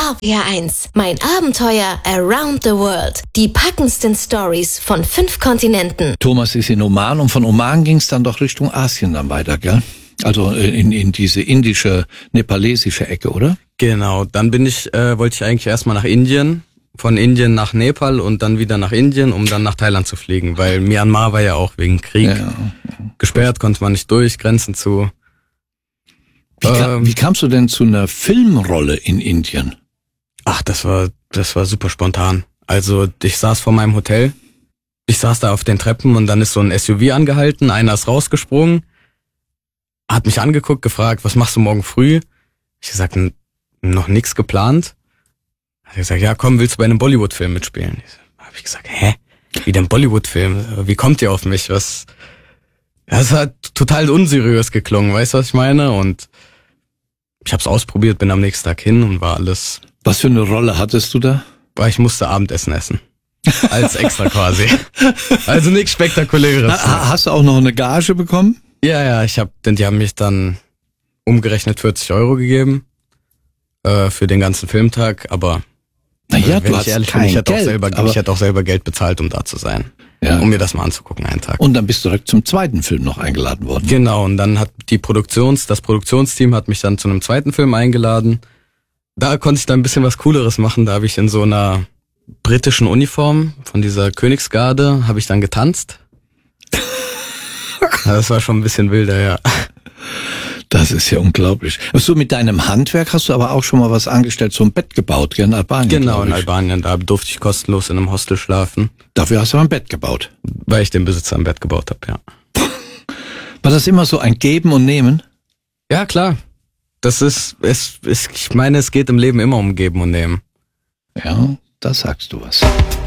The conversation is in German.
RPR1, mein Abenteuer around the world. Die packendsten Stories von 5 Kontinenten. Thomas ist in Oman und von Oman ging es dann doch Richtung Asien dann weiter, gell? Also in diese indische, nepalesische Ecke, oder? Genau, dann wollte ich eigentlich erstmal nach Indien, von Indien nach Nepal und dann wieder nach Indien, um dann nach Thailand zu fliegen, weil Myanmar war ja auch wegen Krieg gesperrt, konnte man nicht durch, Grenzen zu. Wie kamst du denn zu einer Filmrolle in Indien? Ach, das war super spontan. Also ich saß vor meinem Hotel, ich saß da auf den Treppen und dann ist so ein SUV angehalten, einer ist rausgesprungen, hat mich angeguckt, gefragt, was machst du morgen früh? Ich gesagt, noch nichts geplant. Hat er gesagt, ja komm, willst du bei einem Bollywood-Film mitspielen? Hab ich gesagt, hä? Wie denn Bollywood-Film? Wie kommt ihr auf mich? Das hat total unseriös geklungen, weißt du, was ich meine? Und ich hab's ausprobiert, bin am nächsten Tag hin und war alles... Was für eine Rolle hattest du da? Ich musste Abendessen essen. Als extra quasi. Also nichts Spektakuläres. Hast du auch noch eine Gage bekommen? Ja, die haben mich dann umgerechnet 40 € gegeben für den ganzen Filmtag, aber naja, wenn ich ehrlich bin, ich hätte auch selber Geld bezahlt, um da zu sein. Ja. Um mir das mal anzugucken, einen Tag. Und dann bist du direkt zum zweiten Film noch eingeladen worden. Genau, und dann hat das Produktionsteam hat mich dann zu einem zweiten Film eingeladen. Da konnte ich dann ein bisschen was Cooleres machen. Da habe ich in so einer britischen Uniform von dieser Königsgarde, habe ich dann getanzt. Das war schon ein bisschen wilder, ja. Das ist ja unglaublich. So, mit deinem Handwerk hast du aber auch schon mal was angestellt, so ein Bett gebaut, in Albanien. Genau, in Albanien, da durfte ich kostenlos in einem Hostel schlafen. Dafür hast du ein Bett gebaut? Weil ich dem Besitzer ein Bett gebaut habe, ja. War das immer so ein Geben und Nehmen? Ja, klar. Ich meine, es geht im Leben immer um Geben und Nehmen. Ja, da sagst du was.